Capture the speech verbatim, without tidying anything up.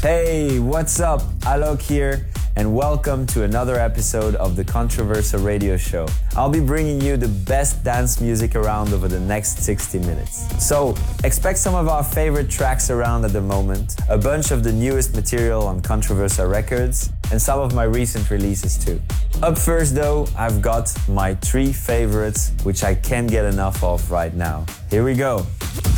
Hey, what's up? Alok here, and welcome to another episode of the Controversa Radio Show. I'll be bringing you the best dance music around over the next sixty minutes. So, expect some of our favorite tracks around at the moment, a bunch of the newest material on Controversa Records, and some of my recent releases too. Up first though, I've got my three favorites, which I can't get enough of right now. Here we go.